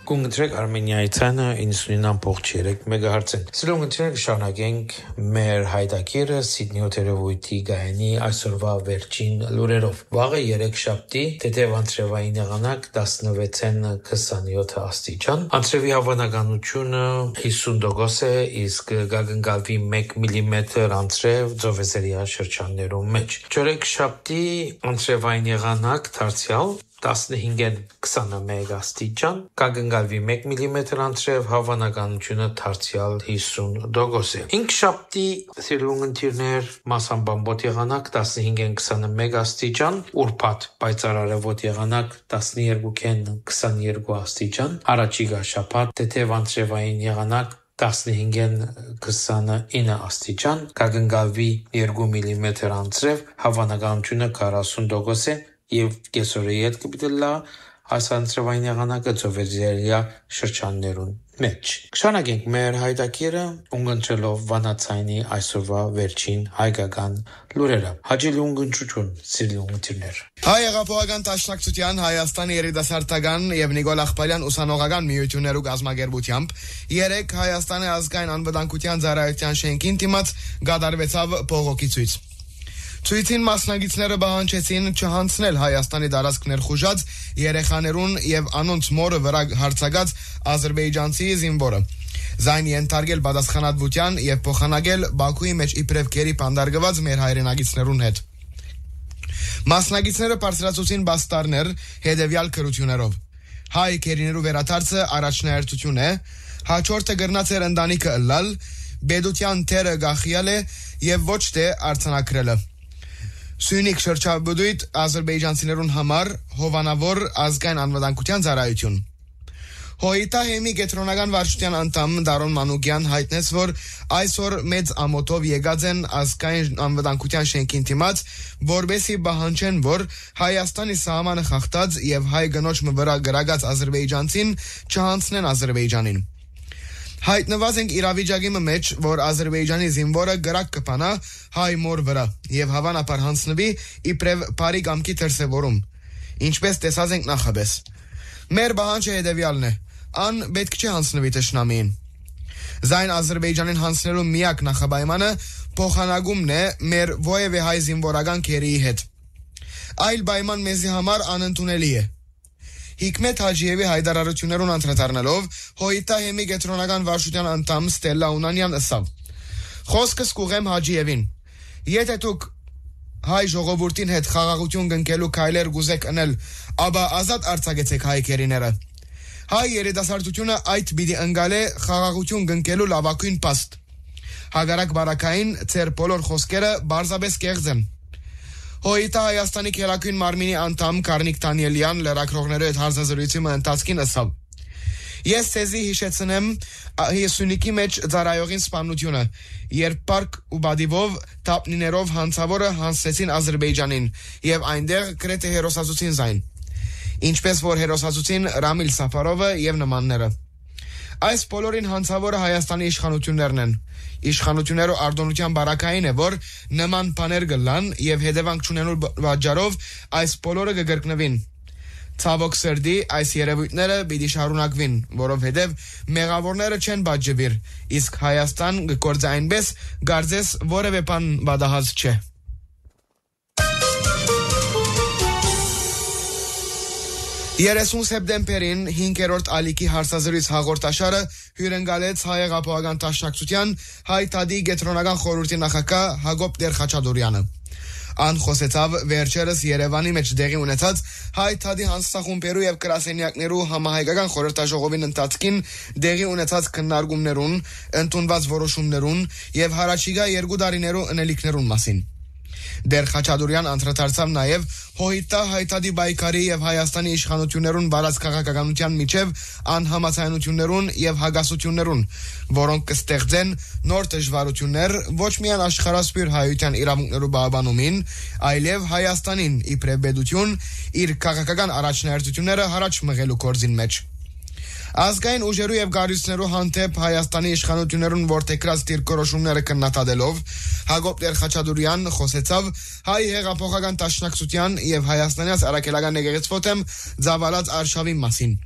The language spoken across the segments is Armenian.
Կունգտրեք Արմենիայի ցանը 99.3 մեգահերցն։ Սիրուն ընկերներ, շարունակենք մեր հայտակիրը Սիդնեյ օթերևույթի գայանի այսօրվա վերջին լուրերով։ Վաղը երեքշաբթի թեթև անձրևային եղանակ 16-ն 27 աստիճան։ Անձրևի հավանականությունը 50% է, իսկ գագնգալվի 1 մմ անձրև ծովեզերիա շրջաններում մեջ։ Չորեքշաբթի անձրևային եղանակ դարձյալ 15-ն 21 աստիճան, կագնգալվի 1 մմ անձրև, հավանականությունը դարձյալ 50% է։ Հինգշաբթի սիրուն ընկերներ, մասամբ եղանակ 15-ն 21 աստիճան, ուրբաթ պայծառ արևոտ եղանակ 12-ն 22 աստիճան, առաջիկա շաբաթ թեթև անձրևային եղանակ 15-ն 29 աստիճան, կագնգալվի 2 մմ անձրև, հավանականությունը 40% է եւ կեսօրի հետ կպիտելա այս անձրևային եղանակը ծովեզերիա շրջաններուն մեջ։ Շարունակենք մեր հայտակիրը ունգընտրելով վանացայինի այսօրվա վերջին հայկական լուրերը։ Հաջելի ունգընտրություն, սիրելի ունգընտիրներ։ Հայ հեղափոխական դաշնակցության Հայաստանի երիտասարդական եւ Նիկոլ Աղբալյան ուսանողական միություններու գազմագերբությամբ երեք Հայաստանի ազգային անվտանգության ծառայության շենքին դիմաց գդարվեցավ բողոքի ցույց։ Ցույցին մասնակիցները բանջեցին չհանցնել Հայաստանի դարաշքներ խուժած երեխաներուն եւ անոնց մորը վրա հարցակած ազերբայջանցի զինվորը։ Զայն ենթարկել պատասխանատվության եւ փոխանակել Բաքուի մեջ իբրև քերի բանդարգված մեր հայրենագիտներուն հետ։ Մասնակիցները բարձրացուցին բաստարներ հետեւյալ քրություններով։ Հայ քերիներու վերադարձը առաջնահերթություն է, հաջորդը գրնած էր ընտանիքը ըլլալ, բեդության թերը գախիալ է եւ ոչ թե արցանակրելը։ Սյունիք շրջաբուդույթ ազերբայջանցիներուն համար հովանավոր ազգային անվտանգության ծառայություն։ Հոյիտա հեմի գետրոնական վարչության անդամ Դարոն Մանուկյան հայտնեց, որ այսօր մեծ ամոթով եկած են ազգային անվտանգության շենքին դիմաց, որբեսի բահանջեն, որ Հայաստանի սահմանը խախտած եւ հայ գնոջ վրա գրագած ազերբայջանցին չհանցնեն Ազերբայջանին։ Հայտնված ենք իրավիճակի մեջ, որ Ազերբայջանի զինվորը գրակ կփանա հայ մոր վրա եւ հավանաբար հանցնվի իբրև բարի կամքի դրսևորում։ Ինչպես տեսած ենք նախաբես։ Մեր բանջը հետեւյալն է. ան պետք չէ հանցնվի թշնամին։ Զայն Ազերբայջանին հանցնելու միակ նախապայմանը փոխանակումն է մեր ովևէ հայ զինվորական քերիի հետ։ Այլ պայման մեզի համար անընդունելի է։ Հիկմետ Հաջիևի հայտարարություններուն անդրադառնալով Հոյիտա հեմի գետրոնական վարչության անդամ Ստելլա Ունանյան ասավ. Խոսքս կուղեմ Հաջիևին. Եթե դուք հայ ժողովրդին հետ խաղաղություն կնքելու քայլեր գուզեք անել, ապա ազատ արձակեցեք հայ քերիները։ Հայ երիտասարդությունը այդ պիտի ընկալե խաղաղություն կնքելու լավագույն փաստ։ Հագարակ բարակային ծեր բոլոր խոսքերը բարձաբես կեղծ են։ Հոյիտա Հայաստանի քերակույն մարմինի անդամ Կարնիկ Դանիելյան լրագրողներու հետ հարցազրույցի ընթացքին ասավ. Ես ցեզի հիշեցնեմ Սյունիքի մեջ ծառայողին սպանությունը, երբ պարկ ու բադիվով թափնիներով հանցավորը հանցեցին Ազերբայջանին եւ այնտեղ գրեթե հերոսացուցին զայն։ Ինչպես որ հերոսացուցին Ռամիլ Սաֆարովը եւ նմանները։ Այս բոլորին հանցավորը Հայաստանի իշխանություններն են։ Իշխանությունները արտոնության բարակային է, որ նման բաներ գլան եւ հետևանք չունենալու պատճառով այս բոլորը կգրկնվին։ Ցավոք սրտի այս երևույթները պիտի շարունակվին, որովհետեւ մեղավորները չեն բաժջվիր, իսկ Հայաստան գործի այնպես, գարձես որևէ բան բադահած չէ։ Երեսուն սեպտեմբերին 5-րդ ալիքի հարցազրույց հաղորդաշարը հյուրընկալեց Հայ հեղափոխական դաշնակցության Հայ թադի գետրոնական խորհրդի նախագահ Հակոբ Տեր-Խաչատուրյանը։ Ան խոսեցավ վերջերս Երևանի մեջ դեղի ունեցած Հայ թադի հանձնախումբերու եւ գրասենյակներու համահայկական խորհրդաժողովին ընթացքին դեղի ունեցած քննարկումներուն, ընդունված որոշումներուն եւ հարաճիգա 2 տարիներու ընելիքներուն մասին։ Դեր Խաչատուրյան անդրադարձավ նաև Հոյիտա հայտարարի բայկարի եւ Հայաստանի իշխանություններուն բարած քաղաքականության միջև անհամաձայնություններուն եւ հագասություններուն, որոնք կստեղծեն նոր դժվարություններ ոչ միայն աշխարհասփյուր հայության իրավունքներու բավանումին, այլև Հայաստանին իբրև պետություն իր քաղաքական առաջնահերթությունները առաջ մղելու կորձին մեջ։ Ազգային ուժերու եւ գարույցներու հանդեպ Հայաստանի իշխանություններուն ворթեքրած դիրքորոշումները քննադատելով Հակոբ Տեր-Խաչատուրյան խոսեցավ հայ հեղափոխական դաշնակցության եւ Հայաստանյաց առաքելական եկեղեցվոթեմ ծավալած արշավի մասին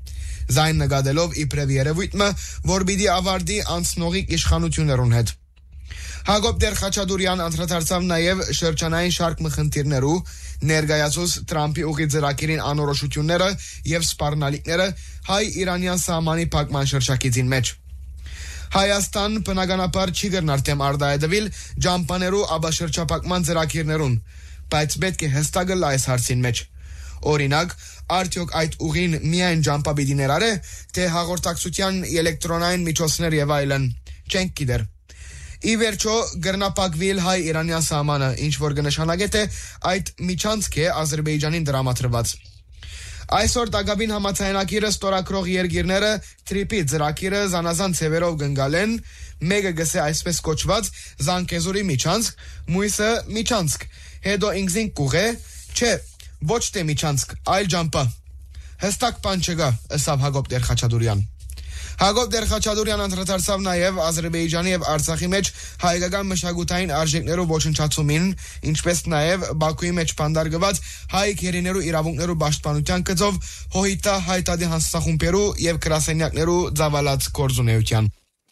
Զայն նկատելով իբրև երևույթը, որ պիտի ավարտի անցնողիկ իշխանություններուն հետ։ Հակոբ Դեր Խաչատուրյան անդրադարձավ նաև շրջանային շարք խնդիրներու, ներկայացուց Թրամփի ուղի ծրագիրին անորոշությունները եւ սպառնալիքները հայ-իրանյան սահմանի փակման շրջակիցին մեջ։ Հայաստան բնականաբար չի գնար թեմ արդայդվել ջամպաներու աբաշրջապակման ծրագիրներուն, բայց պետք է հստակ լա այս հարցին մեջ։ Օրինակ, արդյոք այդ ուղին միայն ջամպա պիտի ներառե, թե հաղորդակցության էլեկտրոնային միջոցներ եւ այլն, չենք գիտեր։ Ի վերջո գրնապակվիլ հայ-իրանյան սահմանը, ինչ որ կնշանակե թե այդ միջանցք է Ադրբեջանին դրամատրված։ Այսօր Դագաբին համաձայնագիրը ստորագրող երկիրները Թրիպի ծրագիրը զանազան ցևերով կընկալեն, մեկը գսե այսպես կոչված Զանգեզուրի միջանցք, մյուսը միջանցք, հետո ինքզին կուղե, չէ, ոչ թե միջանցք, այլ ջամպա։ Հստակ բան չկա, ըսավ Հակոբ Դեր Խաչատուրյան։ Հակոբ Դեր Խաչատուրյան անդրադարձավ նաև Ադրբեջանի եւ Արցախի մեջ հայկական մշակութային արժեքներու ոչնչացումին, ինչպես նաև Բաքուի մեջ բանդարգված հայ գերիներու իրավունքներու պաշտպանության գծով հոհիտա հայտարարի հանձնախումբերու եւ գրասենյակներու ծավալած գործունեության։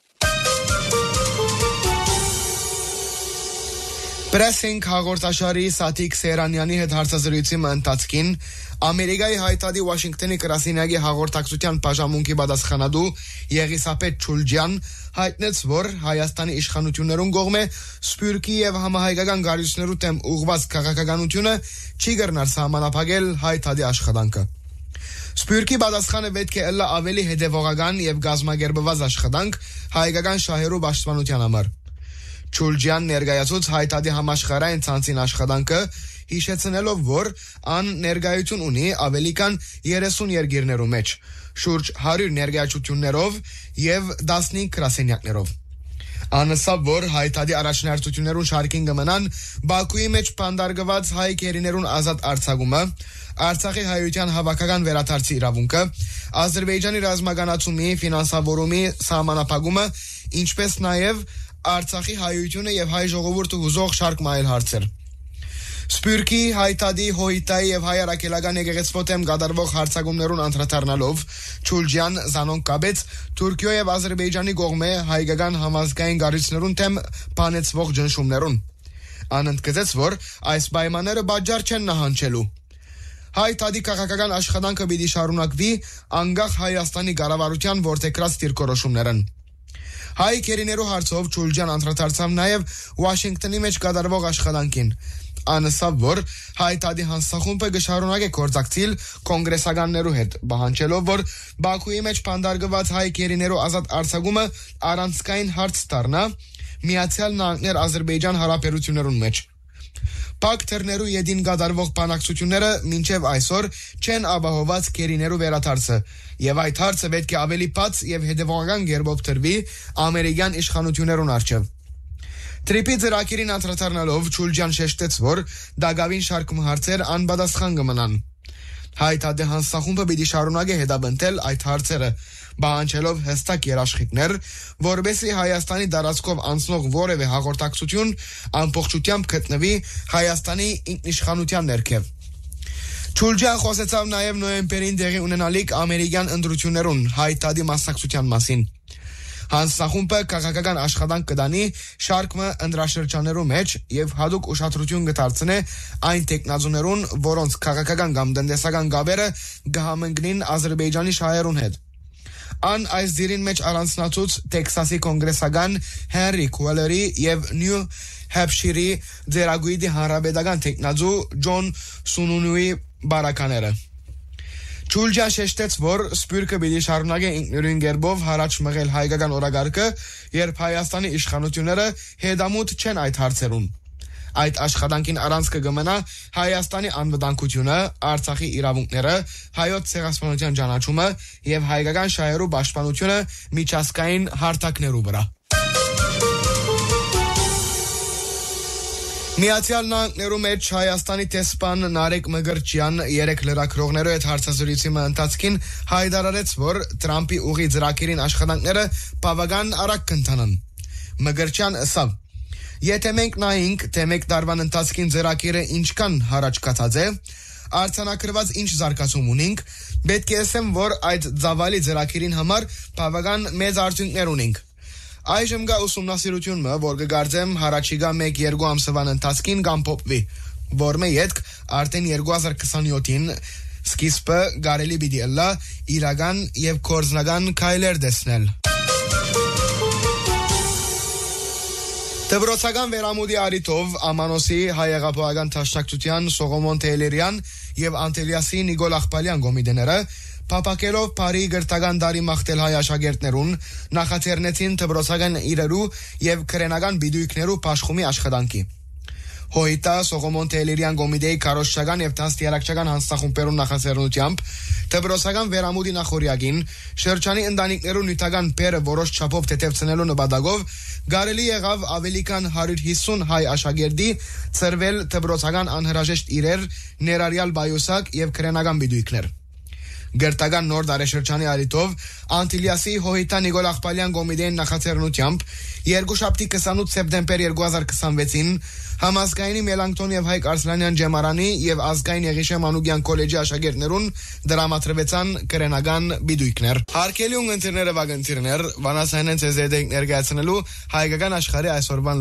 Պրեսինգ հաղորդաշարի Սաթիկ Սերանյանի հետ հարցազրույցի ընթացքին Ամերիկայի հայտարարի Վաշինգտոնի գրասենյակի հաղորդակցության բաժանմունքի պատասխանատու Եղիսապետ Չուլջյան հայտնեց, որ Հայաստանի իշխանություններուն կողմէ սփյուռքի եւ համահայկական գարույցներու դեմ ուղղված քաղաքականությունը չի գտնար սահմանափակել հայտարարի աշխատանքը։ Սփյուռքի պատասխանը պետք է ըլլա ավելի հետևողական եւ գազմագերբված աշխատանք հայկական շահերու պաշտպանության համար։ Չուլջյան ներկայացուց հայտարարի համաշխարհային ցանցին աշխատանքը հիշեցնելով, որ ան ներկայություն ունի ավելի քան 30 երկիրներու մեջ, շուրջ 100 ներկայացություններով եւ 15 գրասենյակներով։ Անսավ, որ հայտարարի առաջնահերթություններուն շարքին կմնան Բաքուի մեջ բանդարգված հայ գերիներուն ազատ արձակումը, Արցախի հայության հավաքական վերադարձի իրավունքը, Ադրբեջանի ռազմականացումի ֆինանսավորումի սահմանափակումը, ինչպես նաև Արցախի հայությունը եւ հայ ժողովուրդը հուզող շարք այլ հարցեր։ Սփյուռքի, հայտարարի, հոհիտայի եւ հայ առաքելական եկեղեցվո դեմ կատարվող հարձակումներուն անդրադառնալով Չուլջյան զանոն կաբեց Թուրքիո եւ Ադրբեջանի կողմէ հայկական համազգային գարույցներուն դեմ բանեցվող ճնշումներուն։ Անընդգծեց, որ այս պայմանները բաժար չեն նահանջելու։ Հայտարարի քաղաքական աշխատանքը պիտի շարունակվի անկախ Հայաստանի կառավարության որդեգրած դիրքորոշումներն։ Հայ գերիներու հարցով Չուլջյան անդրադարձավ նաև Վաշինգտոնի մեջ կատարվող աշխատանքին։ Անսավ, որ հայտարարի հանձնախումբը կշարունակի գործակցել կոնգրեսականներու հետ, պահանջելով, որ Բաքուի մեջ բանդարգված հայ գերիներու ազատ արձակումը առանցքային հարց դառնա Միացյալ Նահանգներ Ադրբեջան հարաբերություններուն մեջ։ Բաքթերներու յետին կատարվող բանակցությունները մինչև այսօր չեն ապահոված գերիներու վերադարձը, եւ այդ հարցը պետք է ավելի բաց եւ հետեւողական կերպով դրվի ամերիկյան իշխանություններուն առջեւ։ Թրիպի ծրագիրին անդրադառնալով Չուլջյան շեշտեց, որ Դագավին շարք հարցեր անպատասխան կմնան։ Հայտարարի հանձնախումբը պիտի շարունակի հետապնդել այդ հարցերը, պահանջելով հստակ երաշխիքներ, որովհետեւ Հայաստանի տարածքով անցնող որևէ հաղորդակցություն ամբողջությամբ գտնվի Հայաստանի ինքնիշխանության ներքև։ Չուլջյան խոսեցավ նաև նոյեմբերին տեղի ունենալիք ամերիկյան ընտրություններուն հայտարարի մասնակցության մասին։ Հանձնախումբը քաղաքական աշխատանք կդանի շարքը ընտրաշրջաններու մեջ եւ հadoop ուշադրություն կդարձնե այն տեխնազուներուն, որոնց քաղաքական կամ տնտեսական գաբերը կհամընկնին Ադրբեջանի շահերուն հետ։ Ան այս դիրին մեջ առանձնացուց Տեքսասի կոնգրեսական Հենրի Քուելերի եւ Նյու Հեմփշիրի ձերագույդի հանրապետական տեխնազու Ջոն Սունունուի բարակաները։ Չուլջյան շեշտեց, որ Սփյուռքը պիտի շարունակի ինքնուրույն կերպով հարաճ մղել հայկական օրագարկը, երբ Հայաստանի իշխանությունները հետամուտ չեն այդ հարցերուն։ Այդ աշխատանքին առանցքը կմնա Հայաստանի անվտանգությունը, Արցախի իրավունքները, հայոց ցեղասպանության ճանաչումը եւ հայկական շահերու պաշտպանությունը միջազգային հարթակներու վրա։ Միացյալ Նահանգներու մեջ Հայաստանի տեսփան Նարեկ Մգրչյան երեք լրագրողներու հետ հարցազրույցի ընթացքին հայտարարեց, որ Թրամփի ուղի ծրագիրին աշխատանքները բավական արագ կընթանան։ Մգրչյան ասավ. Եթե մենք նայենք, թե մեկ տարվան ընթացքին ծրագիրը ինչքան հարաճ կացած է, արձանագրված ինչ զարգացում ունենք, պետք է ասեմ, որ այդ ծավալի ծրագիրին համար բավական մեծ արդյունքներ ունենք։ Այժմ կա ուսումնասիրությունը, որ կգարձեմ հարաճիգա 1-2 ամսվան ընթացքին կամ փոփվի, որ մե յետք արդեն 2027-ին սկիզբը կարելի պիտի ըլլա իրական եւ կորձնական քայլեր տեսնել։ Դբրոցական վերամուտի արիտով Ամանոսի հայեղապահական դաշնակցության Սողոմոն Թեյլերյան եւ Անտելիասի Նիկոլ Աղբալյան գոմիդեները փապակելով բարի գրթական դարի մաղթել հայ աշակերտներուն նախաձեռնեցին դբրոցական իրերու եւ քրենական բիդույքներու աշխումի աշխատանքի։ Հոյտա Սողոմոն Թեյլերյան գոմիդեի քարոշչական եւ տասնյարակչական հանձնախումբերուն նախաձեռնությամբ դբրոցական վերամուտի նախորյակին շրջանի ընտանիքներու նյութական բերը որոշ չափով թեթևցնելու նպատակով Գարելի եղավ ավելի քան 150 հայ աշակերտի ծրվել դբրոցական անհրաժեշտ իրեր, ներառյալ բայոսակ եւ քրենական բիդույքներ։ Գրթական նոր դարաշրջանի արիտով Անտիլիասի Հոյտա Նիկոլ Աղբալյան գոմիդեին նախաձեռնությամբ երկուշաբթի 28 սեպտեմբեր 2026-ին Համազգայինի Մելանքթոն եւ Հայկ Արսլանյան ջեմարանի եւ Ազգային Եղիշե Մանուկյան կոլեջի աշակերտներուն դրամատրվեցան քրենական բիդույքներ։ Հարկելի ունգընտիրները վագընտիրներ, վանասայնեն ցեզեդենք ներկայացնելու հայկական աշխարհի այսօրվան